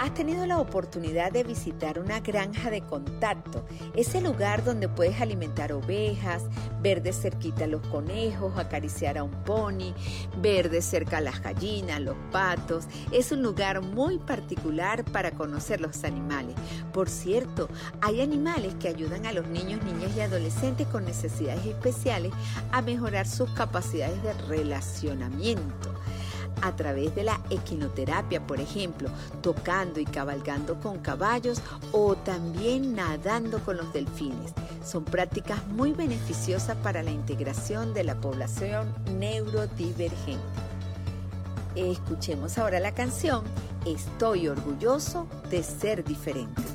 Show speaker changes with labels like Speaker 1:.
Speaker 1: ¿Has tenido la oportunidad de visitar una granja de contacto? Ese lugar donde puedes alimentar ovejas, ver de cerquita a los conejos, acariciar a un pony, ver de cerca a las gallinas, los patos. Es un lugar muy particular para conocer los animales. Por cierto, hay animales que ayudan a los niños, niñas y adolescentes con necesidades especiales a mejorar sus capacidades de relacionamiento. A través de la equinoterapia, por ejemplo, tocando y cabalgando con caballos o también nadando con los delfines. Son prácticas muy beneficiosas para la integración de la población neurodivergente. Escuchemos ahora la canción Estoy orgulloso de ser diferente.